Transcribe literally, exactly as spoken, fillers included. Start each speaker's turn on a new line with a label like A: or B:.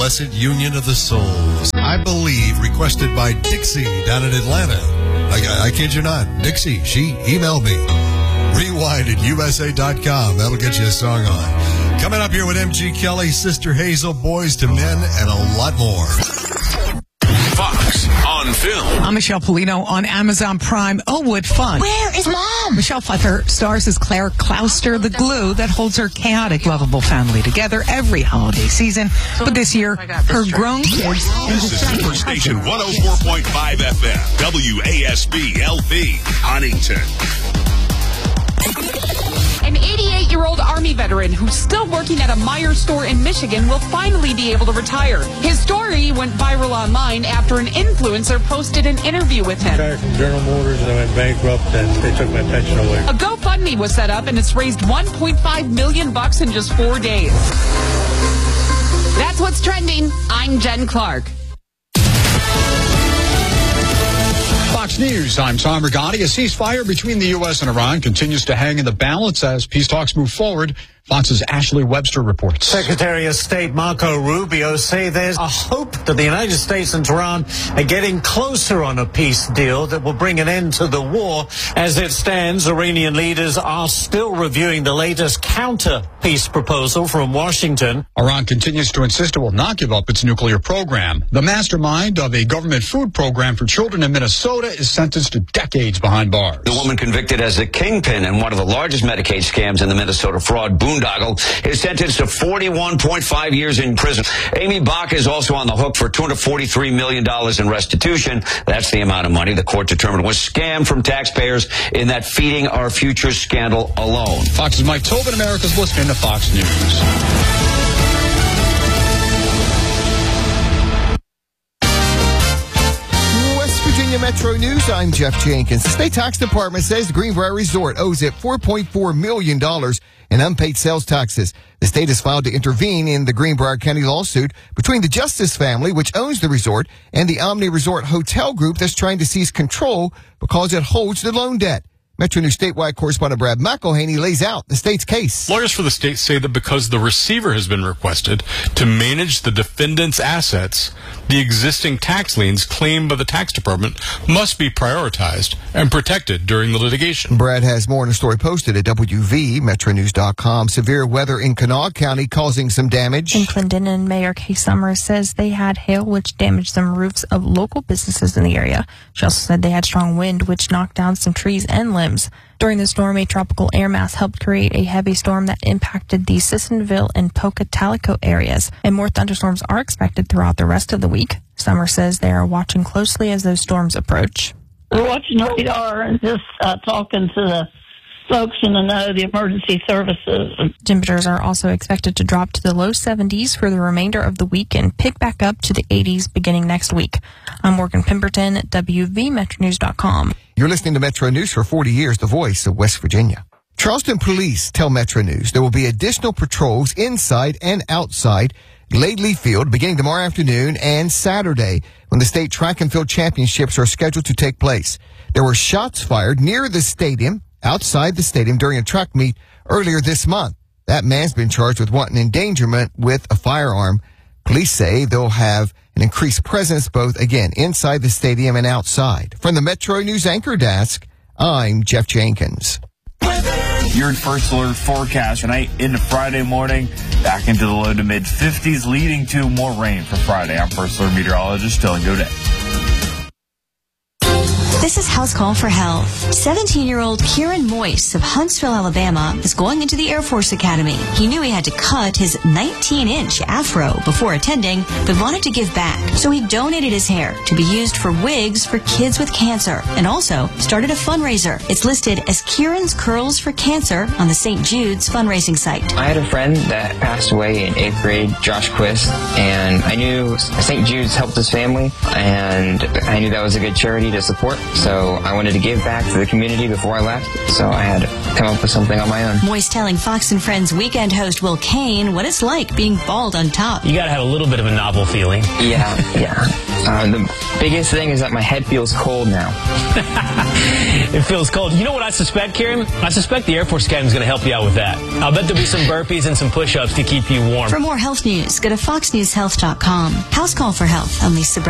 A: Blessed Union of the Souls. I believe requested by Dixie down in Atlanta. I, I kid you not. Dixie, she emailed me. Rewind at U S A dot com. That'll get you a song on. Coming up here with M G Kelly, Sister Hazel, Boys to Men, and a lot more.
B: Fox on Film.
C: I'm Michelle Polino on Amazon Prime. Oh, what fun.
D: Where is Mom?
C: Michelle Pfeiffer stars as Claire Clouster, the glue that holds her chaotic, lovable family together every holiday season. But this year, her grown kids...
B: This is Superstation one oh four point five F M, W A S B L P, Huntington.
E: An eighty-eight-year-old Army veteran who's still working at a Meijer store in Michigan will finally be able to retire. His story went viral online after an influencer posted an interview with him.
F: I retired from General Motors and I went bankrupt and they took my pension away.
E: A GoFundMe was set up and it's raised one point five million bucks in just four days. That's what's trending. I'm Jen Clark.
G: Fox News, I'm Tom Rigotti. A ceasefire between the U S and Iran continues to hang in the balance as peace talks move forward. Fox's Ashley Webster reports.
H: Secretary of State Marco Rubio say there's a hope that the United States and Tehran are getting closer on a peace deal that will bring an end to the war. As it stands, Iranian leaders are still reviewing the latest counter-peace proposal from Washington.
G: Iran continues to insist it will not give up its nuclear program. The mastermind of a government food program for children in Minnesota is sentenced to decades behind bars.
I: The woman convicted as the kingpin in one of the largest Medicaid scams in the Minnesota fraud boondoggle is sentenced to forty-one point five years in prison. Amy Bach is also on the hook for two hundred forty-three million dollars in restitution. That's the amount of money the court determined was scammed from taxpayers in that Feeding Our Future scandal alone.
G: Fox's Mike Tobin, America's listening to Fox News.
J: Virginia Metro News, I'm Jeff Jenkins. The state tax department says the Greenbrier Resort owes it four point four million dollars in unpaid sales taxes. The state has filed to intervene in the Greenbrier County lawsuit between the Justice family, which owns the resort, and the Omni Resort Hotel Group that's trying to seize control because it holds the loan debt. Metro News statewide correspondent Brad McElhaney lays out the state's case.
K: Lawyers for the state say that because the receiver has been requested to manage the defendant's assets, the existing tax liens claimed by the tax department must be prioritized and protected during the litigation.
J: Brad has more in a story posted at W V Metro News dot com. Severe weather in Kanawha County causing some damage.
L: In Clendenin, Mayor Kay Summers says they had hail which damaged some roofs of local businesses in the area. She also said they had strong wind which knocked down some trees and limbs. During the storm, a tropical air mass helped create a heavy storm that impacted the Sissonville and Pocatalico areas, and more thunderstorms are expected throughout the rest of the week. Summer says they are watching closely as those storms approach.
M: We're watching radar and just uh, talking to the folks in the know, the emergency services.
L: Temperatures are also expected to drop to the low seventies for the remainder of the week and pick back up to the eighties beginning next week. I'm Morgan Pemberton at W V Metro News dot com.
J: You're listening to Metro News for forty years, the voice of West Virginia. Charleston police tell Metro News there will be additional patrols inside and outside Laidley Field beginning tomorrow afternoon and Saturday when the state track and field championships are scheduled to take place. There were shots fired near the stadium, outside the stadium during a track meet earlier this month. That man's been charged with wanton endangerment with a firearm. Police say they'll have an increased presence both, again, inside the stadium and outside. From the Metro News Anchor Desk, I'm Jeff Jenkins.
N: Your first alert forecast tonight into Friday morning, back into the low to mid fifties, leading to more rain for Friday. I'm first alert meteorologist Dylan Godet.
D: This is House Call for Health. seventeen-year-old Kieran Moyce of Huntsville, Alabama, is going into the Air Force Academy. He knew he had to cut his nineteen-inch afro before attending, but wanted to give back. So he donated his hair to be used for wigs for kids with cancer, and also started a fundraiser. It's listed as Kieran's Curls for Cancer on the Saint Jude's fundraising site.
O: I had a friend that passed away in eighth grade, Josh Quist, and I knew Saint Jude's helped his family, and I knew that was a good charity to support. So I wanted to give back to the community before I left, so I had to come up with something on my own.
D: Moise telling Fox and Friends weekend host Will Kane what it's like being bald on top.
P: You gotta have a little bit of a novel feeling.
O: Yeah, yeah. Uh, the biggest thing is that my head feels cold now.
P: It feels cold. You know what I suspect, Kieran? I suspect the Air Force Academy is going to help you out with that. I'll bet there'll be some burpees and some push-ups to keep you warm.
D: For more health news, go to fox news health dot com. House Call for Health. I'm Lisa Brown.